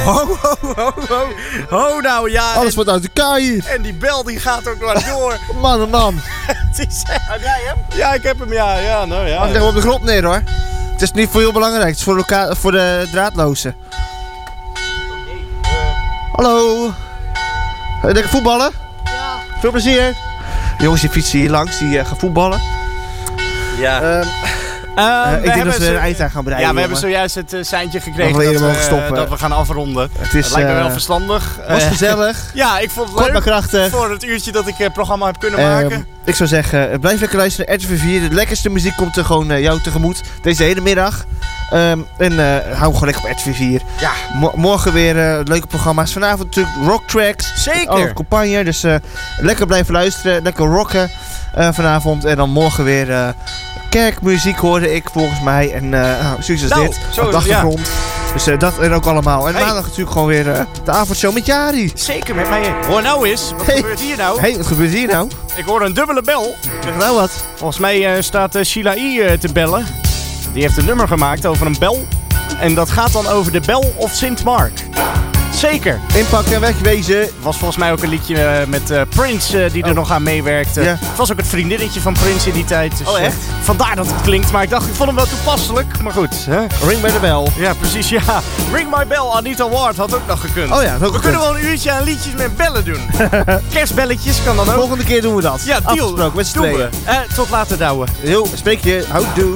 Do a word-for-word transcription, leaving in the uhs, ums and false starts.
Ho, ho, ho, ho. Ho nou, ja. Alles en, wordt uit elkaar hier. en die bel die gaat ook maar door. Man, oh man. Het is, heb jij hem? Ja, ik heb hem, ja. Ja, nou ja. Mag ik hem op de grond neer hoor. Het is niet voor heel belangrijk, het is voor, loka- voor de draadlozen. Hallo. Lekker voetballen? Ja. Veel plezier. Jongens die fietsen hier langs, die uh, gaan voetballen. Ja. Um, Uh, uh, ik denk dat we zo- er een eind aan gaan breiden. Ja, we hebben jongen. zojuist het uh, seintje gekregen Dat we dat, eerder mogen we, stoppen. dat we gaan afronden. Het is, Het lijkt me wel uh, verstandig. was Uh, gezellig. ja, ik vond het Kort maar leuk krachtig. voor het uurtje dat ik het programma heb kunnen Um, maken. ik zou zeggen, uh, blijf lekker luisteren. R T V vier, de lekkerste muziek komt er gewoon uh, jou tegemoet. Deze hele middag. Um, en uh, hou gewoon lekker op R T V vier. Ja. Mo- morgen weer uh, leuke programma's. Vanavond natuurlijk rock tracks. Zeker. Oh, campagne. Dus uh, lekker blijven luisteren. Lekker rocken uh, vanavond. En dan morgen weer uh, kerkmuziek hoorde ik volgens mij. En uh, nou, zoiets als Nou, dit. zo op de is het, ja. achtergrond. Dus uh, dat en ook allemaal. En Hey. maandag natuurlijk gewoon weer uh, de avondshow met Jari. Zeker met mij. Hoor nou eens, wat Hey. gebeurt hier nou? Hé, hey, wat gebeurt hier nou? Ik hoor een dubbele bel. Zeg nou wat. Volgens mij uh, staat uh, Sheila I uh, te bellen. Die heeft een nummer gemaakt over een bel. En dat gaat dan over de bel of Sint Mark. Zeker. Inpakken en wegwezen. Het was volgens mij ook een liedje uh, met uh, Prince uh, die er Oh. nog aan meewerkte. Ja. Het was ook het vriendinnetje van Prince in die tijd. Dus, Oh, uh, echt? vandaar dat het klinkt. Maar ik dacht, ik vond hem wel toepasselijk. Maar goed. Hè? Ring bij de bel. Ja, precies. Ja. Ring My Bell, Anita Ward had ook nog gekund. Oh ja, dat ook We kunnen wel een uurtje aan liedjes met bellen doen. Kerstbelletjes kan dan ook. Volgende keer doen we dat. Ja, deal. Afgesproken met z'n Doen tweeën. we. Uh, tot later, Douwe. Yo, spreek je. Houdoe.